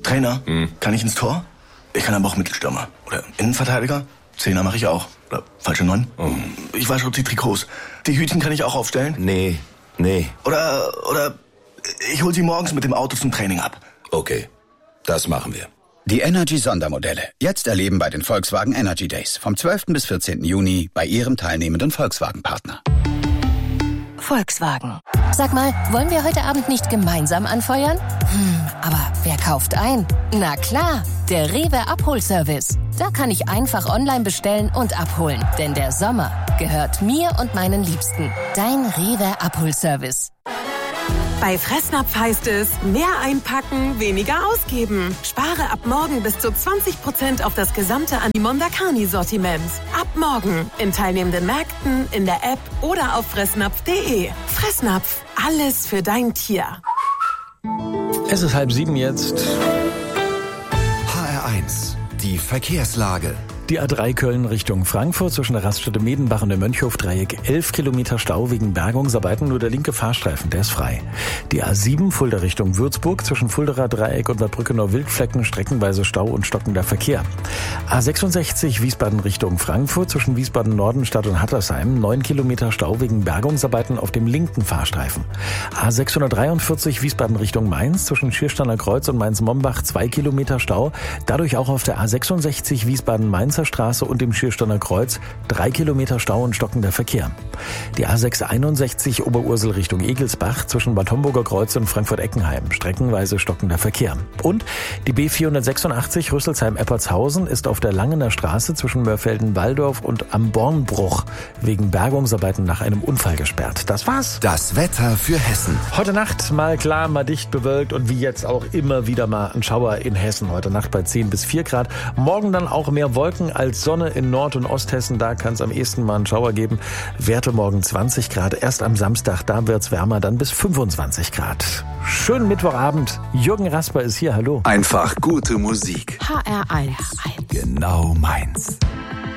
Trainer, kann ich ins Tor? Ich kann aber auch Mittelstürmer. Oder Innenverteidiger. Zehner mache ich auch. Oder falsche 9. Ich wasche die Trikots. Die Hütchen kann ich auch aufstellen? Nee. Oder ich hol sie morgens mit dem Auto zum Training ab. Okay, das machen wir. Die Energy-Sondermodelle. Jetzt erleben bei den Volkswagen Energy Days. Vom 12. bis 14. Juni bei Ihrem teilnehmenden Volkswagen-Partner. Volkswagen. Sag mal, wollen wir heute Abend nicht gemeinsam anfeuern? Aber wer kauft ein? Na klar, der Rewe Abholservice. Da kann ich einfach online bestellen und abholen. Denn der Sommer gehört mir und meinen Liebsten. Dein Rewe Abholservice. Bei Fressnapf heißt es, mehr einpacken, weniger ausgeben. Spare ab morgen bis zu 20% auf das gesamte Animonda Carni-Sortiment. Ab morgen in teilnehmenden Märkten, in der App oder auf fressnapf.de. Fressnapf, alles für dein Tier. Es ist 6:30 jetzt. HR1, die Verkehrslage. Die A3 Köln Richtung Frankfurt zwischen der Raststätte Medenbach und dem Mönchhof-Dreieck 11 Kilometer Stau wegen Bergungsarbeiten, nur der linke Fahrstreifen, der ist frei. Die A7 Fulda Richtung Würzburg zwischen Fulderer Dreieck und Bad Brückenau-Wildflecken streckenweise Stau und stockender Verkehr. A66 Wiesbaden Richtung Frankfurt zwischen Wiesbaden Nordenstadt und Hattersheim 9 Kilometer Stau wegen Bergungsarbeiten auf dem linken Fahrstreifen. A643 Wiesbaden Richtung Mainz zwischen Schiersteiner Kreuz und Mainz-Mombach 2 Kilometer Stau, dadurch auch auf der A66 Wiesbaden-Mainz Straße und dem Schiersteiner Kreuz 3 Kilometer Stau und stockender Verkehr. Die A661 Oberursel Richtung Egelsbach zwischen Bad Homburger Kreuz und Frankfurt-Eckenheim streckenweise stockender Verkehr. Und die B486 Rüsselsheim-Eppertshausen ist auf der Langener Straße zwischen Mörfelden-Walldorf und am Bornbruch wegen Bergungsarbeiten nach einem Unfall gesperrt. Das war's. Das Wetter für Hessen. Heute Nacht mal klar, mal dicht bewölkt und wie jetzt auch immer wieder mal ein Schauer in Hessen. Heute Nacht bei 10 bis 4 Grad. Morgen dann auch mehr Wolken als Sonne in Nord- und Osthessen. Da kann es am ehesten mal einen Schauer geben. Werte morgen 20 Grad. Erst am Samstag, da wird's wärmer, dann bis 25 Grad. Schönen Mittwochabend. Jürgen Rasper ist hier. Hallo. Einfach gute Musik. HR1. Genau meins.